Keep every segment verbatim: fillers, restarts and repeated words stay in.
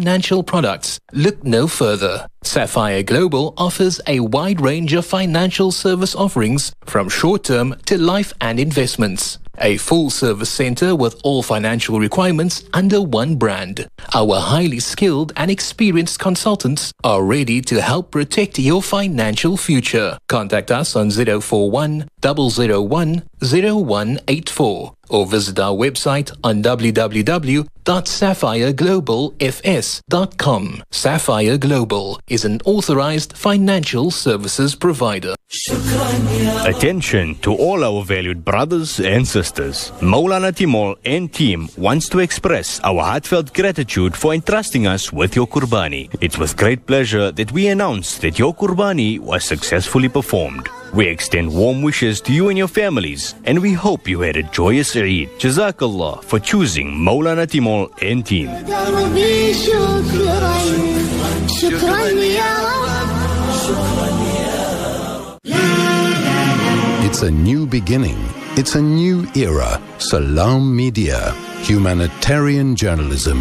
financial products, look no further. Sapphire Global offers a wide range of financial service offerings from short-term to life and investments. A full-service center with all financial requirements under one brand. Our highly skilled and experienced consultants are ready to help protect your financial future. Contact us on zero four one, zero zero one, zero one eight four or visit our website on w w w dot sapphire global f s dot com. Sapphire Global is an authorized financial services provider. Attention to all our valued brothers and sisters. Maulana Timol and team wants to express our heartfelt gratitude for entrusting us with your Qurbani. It's with great pleasure that we announce that your Qurbani was successfully performed. We extend warm wishes to you and your families, and we hope you had a joyous Eid. Jazakallah for choosing Maulana Timol and team. It's a new beginning. It's a new era. Salam Media, humanitarian journalism.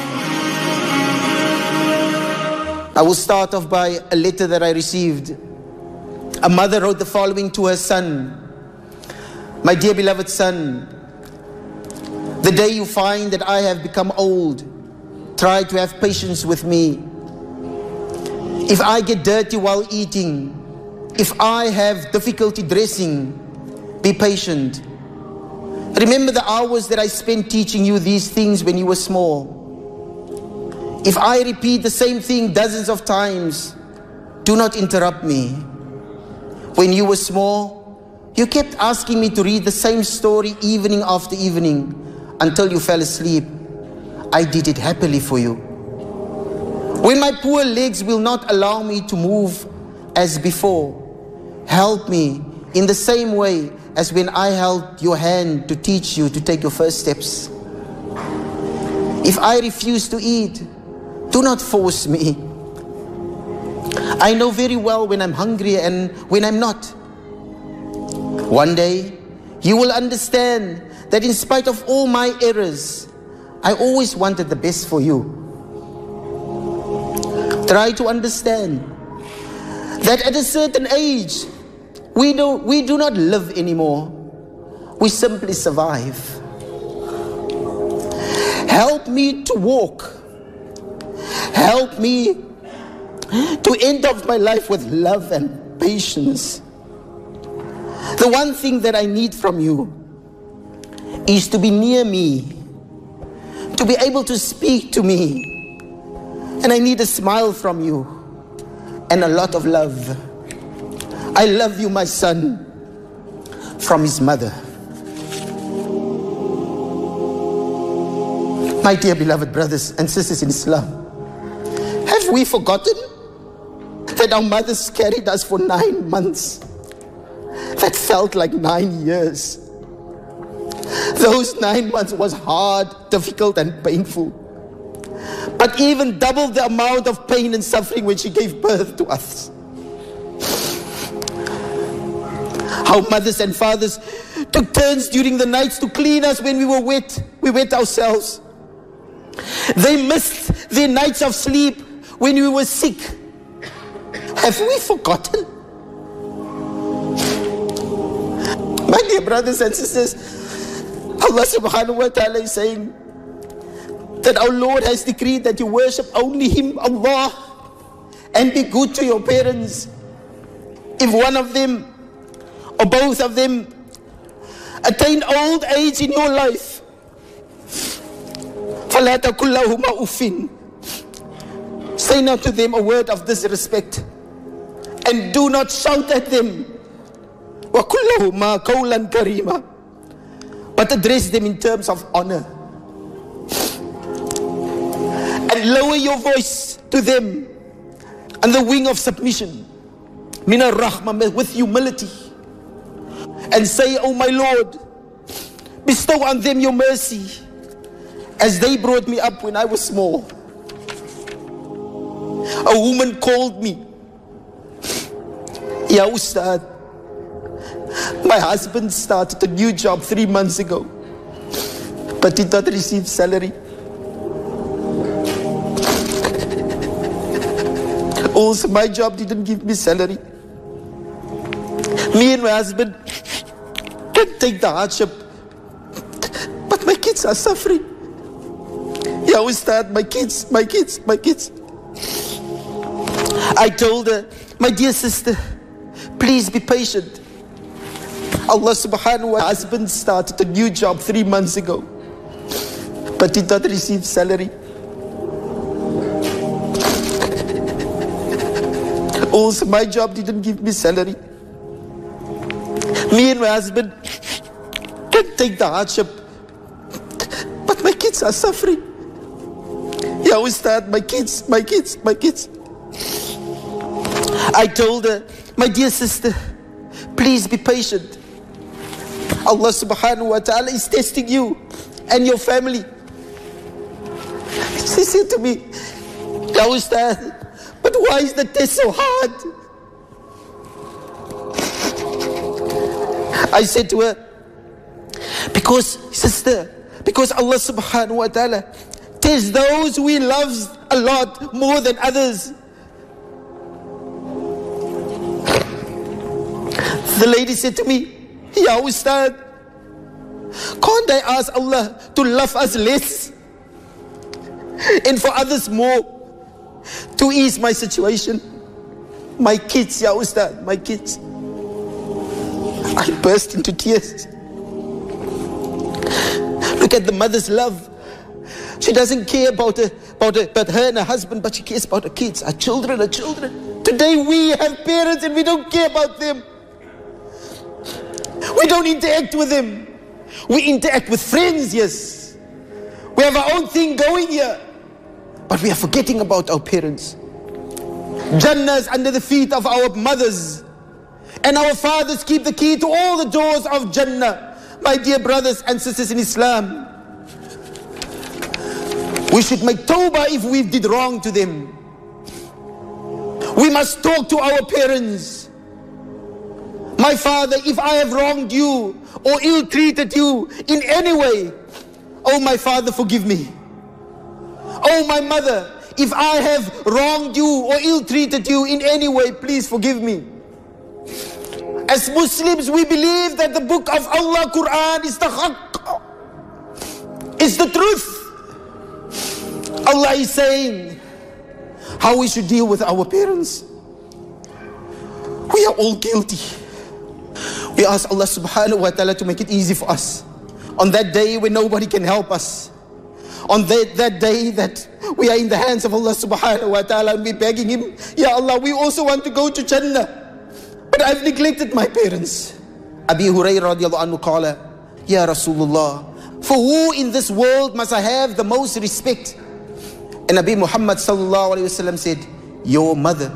I will start off by a letter that I received. A mother wrote the following to her son. My dear beloved son, the day you find that I have become old, try to have patience with me. If I get dirty while eating, if I have difficulty dressing, be patient. Remember the hours that I spent teaching you these things when you were small. If I repeat the same thing dozens of times, do not interrupt me. When you were small, you kept asking me to read the same story evening after evening until you fell asleep. I did it happily for you. When my poor legs will not allow me to move as before, help me in the same way as when I held your hand to teach you to take your first steps. If I refuse to eat, do not force me. I know very well when I'm hungry and when I'm not. One day, you will understand that in spite of all my errors, I always wanted the best for you. Try to understand that at a certain age, we do, we do not live anymore. We simply survive. Help me to walk. Help me to end off my life with love and patience. The one thing that I need from you is to be near me, to be able to speak to me. And I need a smile from you and a lot of love. I love you, my son, from his mother. My dear beloved brothers and sisters in Islam, have we forgotten that our mothers carried us for nine months? That felt like nine years. Those nine months was hard, difficult, and painful. But even double the amount of pain and suffering when she gave birth to us. Our mothers and fathers took turns during the nights to clean us when we were wet. We wet ourselves. They missed their nights of sleep when we were sick. Have we forgotten? My dear brothers and sisters, Allah subhanahu wa ta'ala is saying that our Lord has decreed that you worship only Him, Allah, and be good to your parents. If one of them or both of them attain old age in your life, فَلَا تَقُلْ لَهُمَا أُفٍّ, say not to them a word of disrespect, and do not shout at them. وَقُلْ لَهُمَا قَوْلًا كَرِيمًا, but address them in terms of honor. And lower your voice to them on the wing of submission, min ar-rahmah, with humility, and say, oh my Lord, bestow on them your mercy as they brought me up when I was small. A woman called me, Ya Ustad, my husband started a new job three months ago, but did not receive salary. Also, my job didn't give me salary. Me and my husband can take the hardship, but my kids are suffering. Yeah, we start, my kids, my kids, my kids. I told her, my dear sister, please be patient. Allah subhanahu wa ta'ala, husband started a new job three months ago, but did not receive salary. Also, my job didn't give me salary. Me and my husband can take the hardship, but my kids are suffering. Yeah, we start, my kids, my kids, my kids. I told her, my dear sister, please be patient. Allah subhanahu wa ta'ala is testing you and your family. She said to me, Ya Ustad, but why is the test so hard? I said to her, because, sister, because Allah subhanahu wa ta'ala tests those who He loves a lot more than others. The lady said to me, Ya Ustad, can't I ask Allah to love us less and for others more to ease my situation? My kids, Ya Ustad, my kids. I burst into tears. Look at the mother's love. She doesn't care about her, about her, about her and her husband, but she cares about her kids, her children, her children. Today we have parents and we don't care about them. We don't interact with them. We interact with friends, yes. We have our own thing going here. But we are forgetting about our parents. Jannah is under the feet of our mothers. And our fathers keep the key to all the doors of Jannah. My dear brothers and sisters in Islam, we should make tawbah if we did wrong to them. We must talk to our parents. My father, if I have wronged you or ill-treated you in any way, oh my father, forgive me. Oh my mother, if I have wronged you or ill-treated you in any way, please forgive me. As Muslims, we believe that the book of Allah, Quran, is the haqq, is the truth. Allah is saying how we should deal with our parents. We are all guilty. We ask Allah subhanahu wa ta'ala to make it easy for us. On that day when nobody can help us. On that, that day that we are in the hands of Allah subhanahu wa ta'ala and we're begging Him, Ya Allah, we also want to go to Jannah. But I've neglected my parents. Abi Hurairah radiallahu anhu qala, Ya Rasulullah, for who in this world must I have the most respect? And Nabi Muhammad sallallahu alayhi wa sallam said, your mother.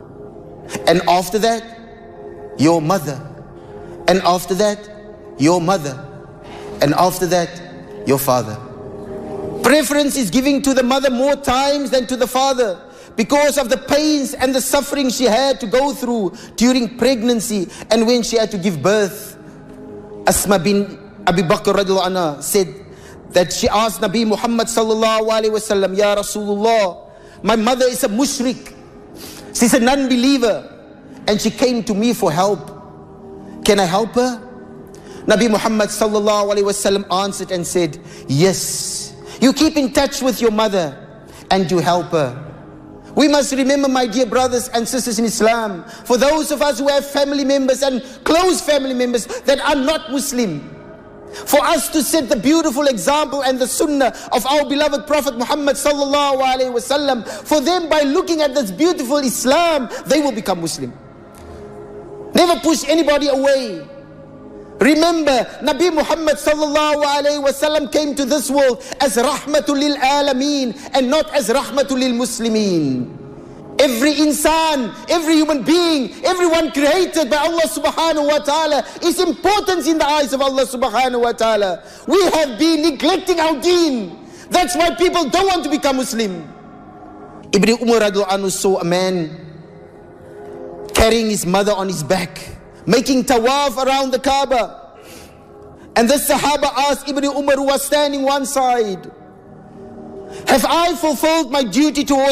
And after that, your mother. And after that, your mother. And after that, your father. Preference is giving to the mother more times than to the father because of the pains and the suffering she had to go through during pregnancy and when she had to give birth. Asma bin Abi Bakr radiallahu anha said that she asked Nabi Muhammad sallallahu alayhi wa sallam, Ya Rasulullah, my mother is a mushrik. She's a non-believer and she came to me for help. Can I help her? Nabi Muhammad sallallahu alayhi wa sallam answered and said, yes. You keep in touch with your mother and you help her. We must remember, my dear brothers and sisters in Islam, for those of us who have family members and close family members that are not Muslim, for us to set the beautiful example and the sunnah of our beloved Prophet Muhammad sallallahu alayhi wa sallam, for them by looking at this beautiful Islam, they will become Muslim. Never push anybody away. Remember, Nabi Muhammad sallallahu alayhi wa sallam came to this world as rahmatul lil alameen and not as rahmatul lil muslimin. Every insan, every human being, everyone created by Allah subhanahu wa ta'ala is important in the eyes of Allah subhanahu wa ta'ala. We have been neglecting our deen. That's why people don't want to become Muslim. Ibn Umar radiallahu anhu saw a man carrying his mother on his back, making tawaf around the Kaaba. And the Sahaba asked Ibn Umar, who was standing one side, have I fulfilled my duty towards